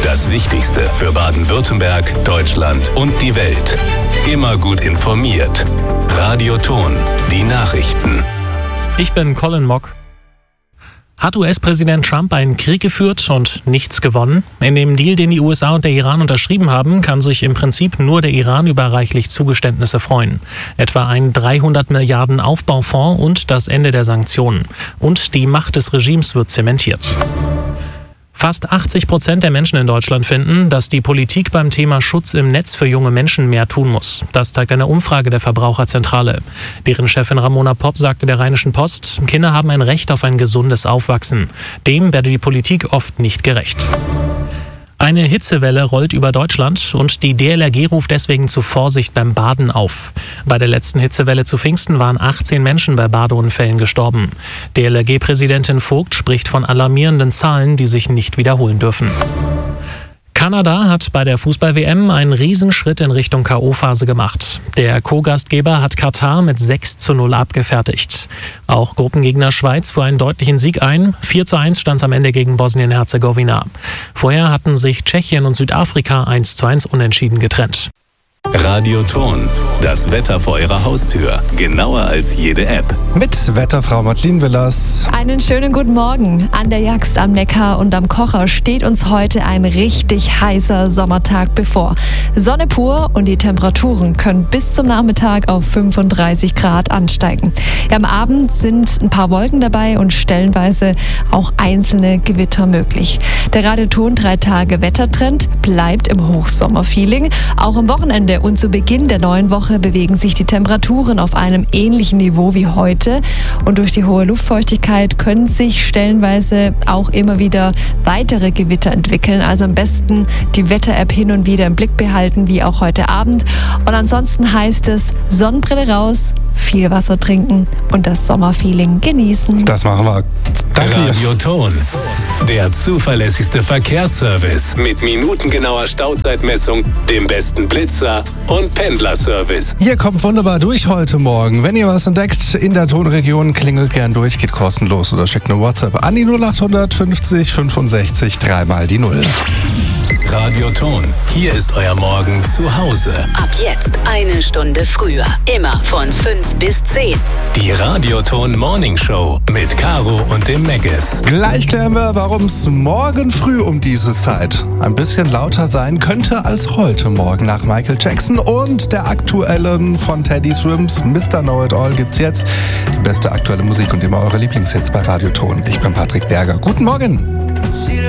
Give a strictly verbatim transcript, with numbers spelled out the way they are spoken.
Das Wichtigste für Baden-Württemberg, Deutschland und die Welt. Immer gut informiert. Radio Ton, die Nachrichten. Ich bin Colin Mock. Hat U S-Präsident Trump einen Krieg geführt und nichts gewonnen? In dem Deal, den die U S A und der Iran unterschrieben haben, kann sich im Prinzip nur der Iran über reichlich Zugeständnisse freuen. Etwa ein dreihundert Milliarden Aufbaufonds und das Ende der Sanktionen. Und die Macht des Regimes wird zementiert. Fast achtzig Prozent der Menschen in Deutschland finden, dass die Politik beim Thema Schutz im Netz für junge Menschen mehr tun muss. Das zeigt eine Umfrage der Verbraucherzentrale. Deren Chefin Ramona Popp sagte der Rheinischen Post, Kinder haben ein Recht auf ein gesundes Aufwachsen. Dem werde die Politik oft nicht gerecht. Eine Hitzewelle rollt über Deutschland und die D L R G ruft deswegen zu Vorsicht beim Baden auf. Bei der letzten Hitzewelle zu Pfingsten waren achtzehn Menschen bei Badeunfällen gestorben. D L R G-Präsidentin Vogt spricht von alarmierenden Zahlen, die sich nicht wiederholen dürfen. Kanada hat bei der Fußball-W M einen Riesenschritt in Richtung K O-Phase gemacht. Der Co-Gastgeber hat Katar mit sechs zu null abgefertigt. Auch Gruppengegner Schweiz fuhr einen deutlichen Sieg ein. vier zu eins stand es am Ende gegen Bosnien-Herzegowina. Vorher hatten sich Tschechien und Südafrika eins zu eins unentschieden getrennt. Radio Ton, das Wetter vor Ihrer Haustür. Genauer als jede App. Mit Wetterfrau Madeleine Willers. Einen schönen guten Morgen. An der Jagst am Neckar und am Kocher steht uns heute ein richtig heißer Sommertag bevor. Sonne pur und die Temperaturen können bis zum Nachmittag auf fünfunddreißig Grad ansteigen. Ja, am Abend sind ein paar Wolken dabei und stellenweise auch einzelne Gewitter möglich. Der Radio Ton drei Tage Wettertrend bleibt im Hochsommerfeeling. Auch am Wochenende und zu Beginn der neuen Woche bewegen sich die Temperaturen auf einem ähnlichen Niveau wie heute. Und durch die hohe Luftfeuchtigkeit können sich stellenweise auch immer wieder weitere Gewitter entwickeln. Also am besten die Wetter-App hin und wieder im Blick behalten, wie auch heute Abend. Und ansonsten heißt es Sonnenbrille raus, viel Wasser trinken und das Sommerfeeling genießen. Das machen wir. Danke. Radio Ton, der zuverlässigste Verkehrsservice mit minutengenauer Stauzeitmessung, dem besten Blitzer und Pendlerservice. Ihr kommt wunderbar durch heute Morgen. Wenn ihr was entdeckt in der Tonregion, klingelt gern durch, geht kostenlos oder schickt eine WhatsApp an die null acht fünfzig fünfundsechzig dreimal die Null. Radio Ton, hier ist euer Morgen zu Hause. Ab jetzt eine Stunde früher. Immer von fünf bis zehn. Die Radio Ton Morning Show mit Caro und dem Megges. Gleich klären wir, warum es morgen früh um diese Zeit ein bisschen lauter sein könnte als heute Morgen. Nach Michael Jackson und der aktuellen von Teddy Swims Mister Know It All gibt's jetzt die beste aktuelle Musik und immer eure Lieblingshits bei Radio Ton. Ich bin Patrick Berger. Guten Morgen.